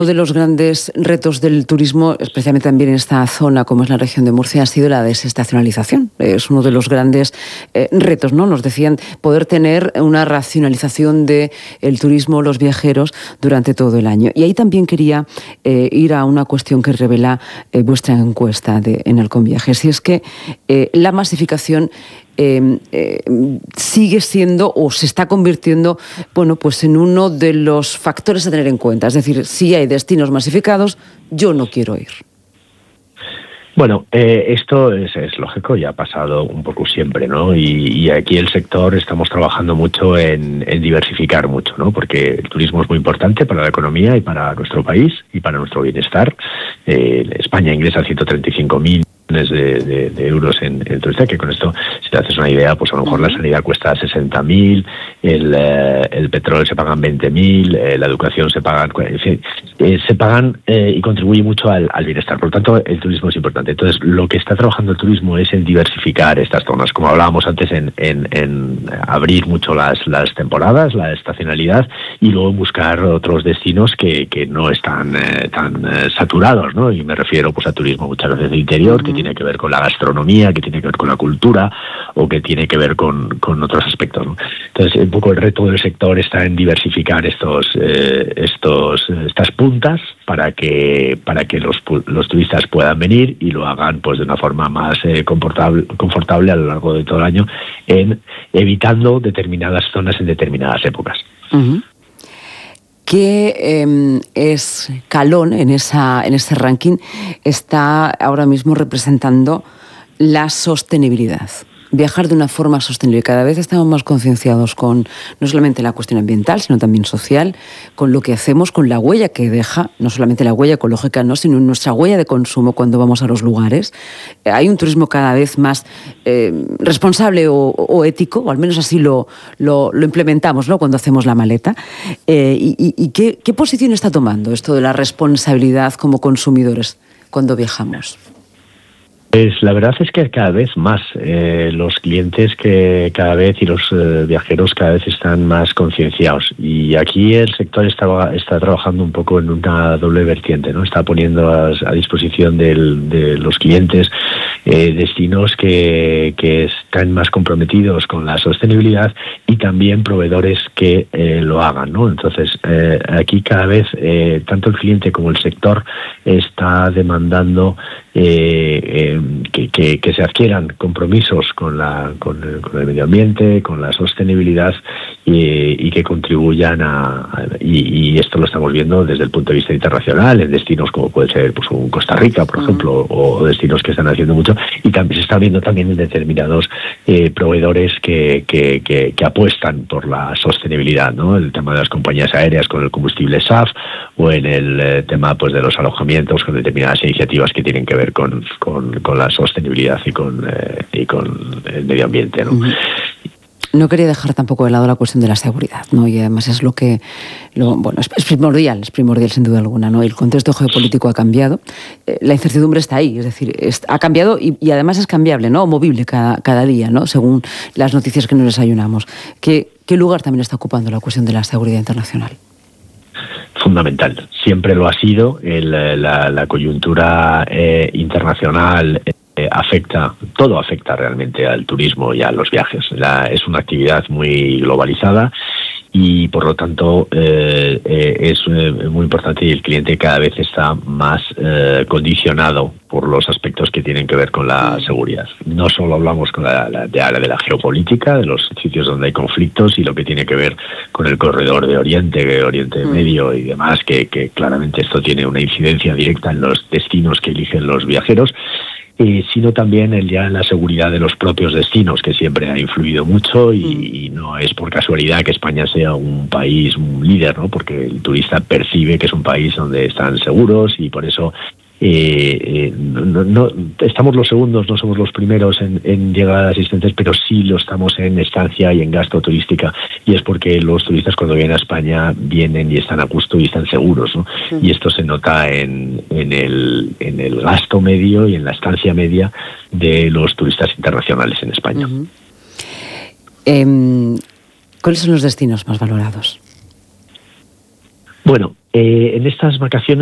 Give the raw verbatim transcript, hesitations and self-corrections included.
Uno de los grandes retos del turismo, especialmente también en esta zona como es la región de Murcia, ha sido la desestacionalización. Es uno de los grandes eh, retos, ¿no? Nos decían poder tener una racionalización del turismo, los viajeros, durante todo el año. Y ahí también quería eh, ir a una cuestión que revela eh, vuestra encuesta de, en el Conviajes, y es que eh, la masificación Eh, eh, sigue siendo o se está convirtiendo, bueno, pues en uno de los factores a tener en cuenta. Es decir, si hay destinos masificados, yo no quiero ir. Bueno, eh, esto es, es lógico, ya ha pasado un poco siempre, ¿no? Y, y aquí el sector estamos trabajando mucho en, en diversificar mucho, ¿no? Porque el turismo es muy importante para la economía y para nuestro país y para nuestro bienestar. Eh, España ingresa ciento treinta y cinco mil millones de, de, de euros en el turismo, que con esto, si te haces una idea, pues a lo mejor la sanidad cuesta sesenta mil, el, eh, el petróleo se pagan veinte mil, eh, la educación se pagan, en fin, eh, se pagan eh, y contribuye mucho al, al bienestar. Por lo tanto, el turismo es importante. Entonces, lo que está trabajando el turismo es en diversificar estas zonas, como hablábamos antes, en, en, en abrir mucho las, las temporadas, la estacionalidad, y luego buscar otros destinos que, que no están eh, tan eh, saturados, ¿no? Y me refiero pues a turismo muchas veces de interior, uh-huh. que tiene que ver con la gastronomía, que tiene que ver con la cultura o que tiene que ver con, con otros aspectos, ¿no? Entonces, un poco el reto del sector está en diversificar estos, eh, estos, estas puntas para que para que los, los turistas puedan venir y lo hagan pues de una forma más eh, confortable, confortable a lo largo de todo el año, en evitando determinadas zonas en determinadas épocas. Uh-huh. ¿Qué eh, escalón en, esa, en ese ranking está ahora mismo representando la sostenibilidad? Viajar de una forma sostenible. Cada vez estamos más concienciados con no solamente la cuestión ambiental, sino también social, con lo que hacemos, con la huella que deja, no solamente la huella ecológica, no, sino nuestra huella de consumo cuando vamos a los lugares. Hay un turismo cada vez más eh, responsable o, o ético, o al menos así lo, lo, lo implementamos, ¿no?, cuando hacemos la maleta. Eh, y y, y ¿qué, ¿Qué posición está tomando esto de la responsabilidad como consumidores cuando viajamos? Pues la verdad es que cada vez más eh, los clientes que cada vez y los eh, viajeros cada vez están más concienciados, y aquí el sector está, está trabajando un poco en una doble vertiente, ¿no? Está poniendo a, a disposición del, de los clientes eh, destinos que, que están más comprometidos con la sostenibilidad y también proveedores que eh, lo hagan, ¿no? Entonces eh, aquí cada vez eh, tanto el cliente como el sector está demandando eh, eh, Que, que, que se adquieran compromisos con, la, con, el, con el medio ambiente, con la sostenibilidad, y, y que contribuyan a... a y, y esto lo estamos viendo desde el punto de vista internacional, en destinos como puede ser pues un Costa Rica, por ejemplo, o, o destinos que están haciendo mucho, y también se está viendo también en determinados eh, proveedores que, que, que, que apuestan por la sostenibilidad, ¿no? El tema de las compañías aéreas con el combustible S A F, o en el eh, tema pues de los alojamientos con determinadas iniciativas que tienen que ver con, con, con la sostenibilidad y con, eh, y con el medio ambiente, ¿no? Uh-huh. No quería dejar tampoco de lado la cuestión de la seguridad, ¿no? Y además es lo que, lo, bueno, es, es primordial, es primordial sin duda alguna, ¿no? El contexto geopolítico ha cambiado, eh, la incertidumbre está ahí, es decir, es, ha cambiado y, y además es cambiable, ¿no? Movible cada, cada día, ¿no? Según las noticias que nos desayunamos. ¿Qué, qué lugar también está ocupando la cuestión de la seguridad internacional? Fundamental, siempre lo ha sido. El, la, la coyuntura eh, internacional eh, afecta, todo afecta realmente al turismo y a los viajes. La, es una actividad muy globalizada y por lo tanto eh, eh, es eh, muy importante, y el cliente cada vez está más eh, condicionado por los aspectos que tienen que ver con la seguridad. No solo hablamos con la, la, de, la, de la geopolítica, de los sitios donde hay conflictos y lo que tiene que ver con el corredor de Oriente, Oriente Medio y demás, que, que claramente esto tiene una incidencia directa en los destinos que eligen los viajeros, Eh, sino también el ya en la seguridad de los propios destinos, que siempre ha influido mucho, y, y no es por casualidad que España sea un país, un líder, ¿no? Porque el turista percibe que es un país donde están seguros, y por eso eh, eh, no, no, estamos los segundos, no somos los primeros en, en llegadas asistentes, pero sí lo estamos en estancia y en gasto turística, y es porque los turistas cuando vienen a España vienen y están a gusto y están seguros, ¿no? Uh-huh. Y esto se nota en, en, el, en el gasto medio y en la estancia media de los turistas internacionales en España. Uh-huh. Eh, ¿Cuáles son los destinos más valorados? Bueno, Eh, en estas vacaciones